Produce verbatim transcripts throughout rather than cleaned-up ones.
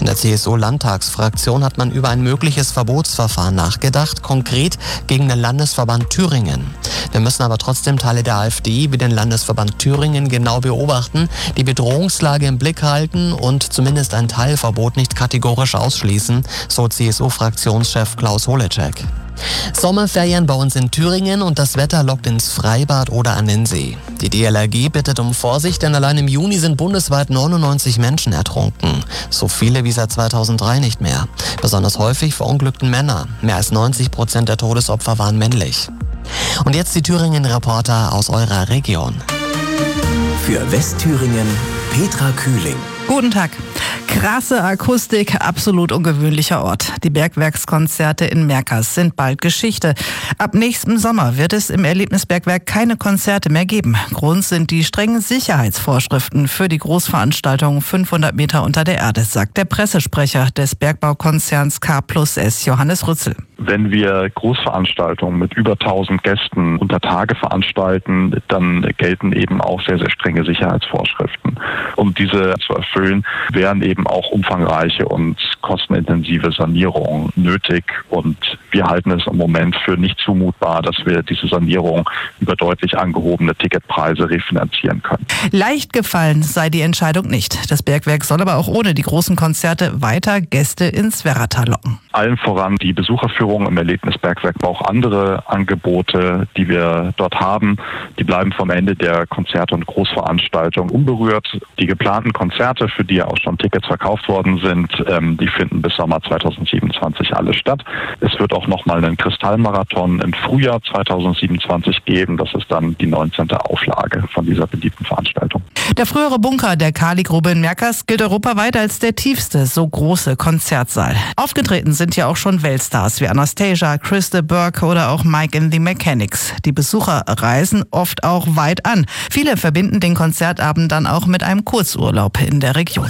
der C S U-Landtagsfraktion hat man über ein mögliches Verbotsverfahren nachgedacht, konkret gegen den Landesverband Thüringen. Wir müssen aber trotzdem Teile der AfD wie den Landesverband Thüringen genau beobachten, die Bedrohungslage im Blick halten und zumindest ein Teilverbot nicht kategorisch ausschließen, so C S U-Fraktionschef Klaus Holecek. Sommerferien bei uns in Thüringen und das Wetter lockt ins Freibad oder an den See. Die D L R G bittet um Vorsicht, denn allein im Juni sind bundesweit neunundneunzig Menschen ertrunken. So viele wie seit zweitausenddrei nicht mehr. Besonders häufig verunglückten Männer. Mehr als neunzig Prozent der Todesopfer waren männlich. Und jetzt die Thüringen-Reporter aus eurer Region. Für Westthüringen Petra Kühling. Guten Tag. Krasse Akustik, absolut ungewöhnlicher Ort. Die Bergwerkskonzerte in Merkers sind bald Geschichte. Ab nächstem Sommer wird es im Erlebnisbergwerk keine Konzerte mehr geben. Grund sind die strengen Sicherheitsvorschriften für die Großveranstaltungen fünfhundert Meter unter der Erde, sagt der Pressesprecher des Bergbaukonzerns K plus S, Johannes Rützel. Wenn wir Großveranstaltungen mit über tausend Gästen unter Tage veranstalten, dann gelten eben auch sehr, sehr strenge Sicherheitsvorschriften. Um diese zu erfüllen, wären eben auch umfangreiche und kostenintensive Sanierungen nötig. Und wir halten es im Moment für nicht zumutbar, dass wir diese Sanierung über deutlich angehobene Ticketpreise refinanzieren können. Leicht gefallen sei die Entscheidung nicht. Das Bergwerk soll aber auch ohne die großen Konzerte weiter Gäste ins Werratal locken. Allen voran die Besucherführung im Erlebnisbergwerk, aber auch andere Angebote, die wir dort haben, die bleiben vom Ende der Konzerte und Großveranstaltungen unberührt. Die geplanten Konzerte, für die ja auch schon Tickets verkauft worden sind, ähm, die finden bis Sommer zweitausendsiebenundzwanzig alle statt. Es wird auch nochmal einen Kristallmarathon im Frühjahr zweitausendsiebenundzwanzig geben. Das ist dann die neunzehnte Auflage von dieser beliebten Veranstaltung. Der frühere Bunker der Kali-Grube in Merkers gilt europaweit als der tiefste, so große Konzertsaal. Aufgetreten sind ja auch schon Weltstars wie Anastasia, Chris de Burgh oder auch Mike and the Mechanics. Die Besucher reisen oft auch weit an. Viele verbinden den Konzertabend dann auch mit einem Kurzurlaub in der Region.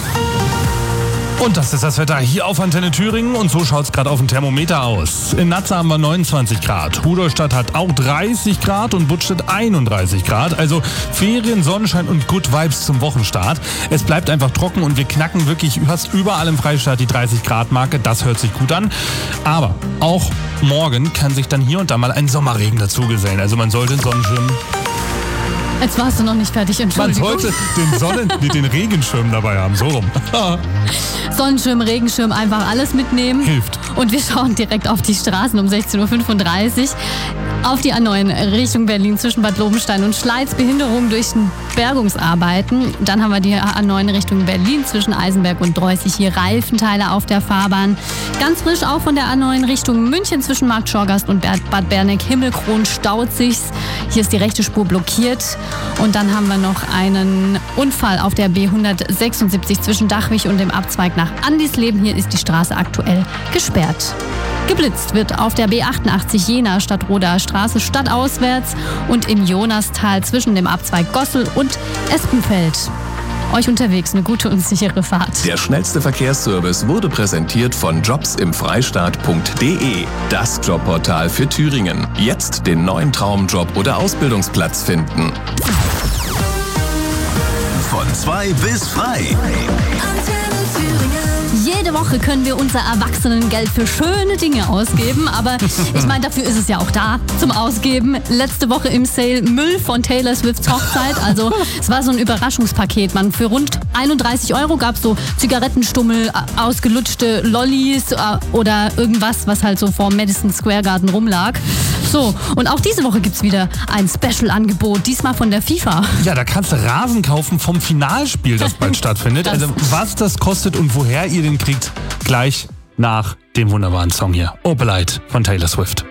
Und das ist das Wetter hier auf Antenne Thüringen und so schaut es gerade auf dem Thermometer aus. In Natze haben wir neunundzwanzig Grad, Rudolstadt hat auch dreißig Grad und Buttstedt einunddreißig Grad. Also Ferien, Sonnenschein und Good Vibes zum Wochenstart. Es bleibt einfach trocken und wir knacken wirklich fast überall im Freistaat die dreißig Grad Marke. Das hört sich gut an. Aber auch morgen kann sich dann hier und da mal ein Sommerregen dazugesellen. Also man sollte einen Sonnenschirm... Jetzt warst du noch nicht fertig, Entschuldigung. Man sollte den Sonnen, mit den Regenschirm dabei haben, so rum. Sonnenschirm, Regenschirm, einfach alles mitnehmen. Hilft. Und wir schauen direkt auf die Straßen um sechzehn Uhr fünfunddreißig. Auf die A neun Richtung Berlin zwischen Bad Lobenstein und Schleiz. Behinderung durch Bergungsarbeiten. Dann haben wir die A neun Richtung Berlin zwischen Eisenberg und Dreußig. Hier Reifenteile auf der Fahrbahn. Ganz frisch auch von der A neun Richtung München zwischen Markt Schorgast und Bad Berneck. Himmelkron staut sich's. Hier ist die rechte Spur blockiert. Und dann haben wir noch einen Unfall auf der B hundertsechsundsiebzig zwischen Dachwig und dem Abzweig nach Andisleben. Hier ist die Straße aktuell gesperrt. Geblitzt wird auf der B achtundachtzig Jena Stadtroder Straße stadtauswärts und im Jonastal zwischen dem Abzweig Gossel und Espenfeld. Euch unterwegs eine gute und sichere Fahrt. Der schnellste Verkehrsservice wurde präsentiert von jobs im freistaat punkt de. Das Jobportal für Thüringen. Jetzt den neuen Traumjob oder Ausbildungsplatz finden. Von zwei bis frei. Jede Woche können wir unser Erwachsenengeld für schöne Dinge ausgeben, aber ich meine, dafür ist es ja auch da zum Ausgeben. Letzte Woche im Sale Müll von Taylor Swifts Hochzeit, also es war so ein Überraschungspaket. Man, für rund einunddreißig Euro gab es so Zigarettenstummel, ausgelutschte Lollis oder irgendwas, was halt so vor Madison Square Garden rumlag. So, und auch diese Woche gibt's wieder ein Special-Angebot, diesmal von der FIFA. Ja, da kannst du Rasen kaufen vom Finalspiel, das bald stattfindet. Das also was das kostet und woher ihr den kriegt, gleich nach dem wunderbaren Song hier. Opalite von Taylor Swift.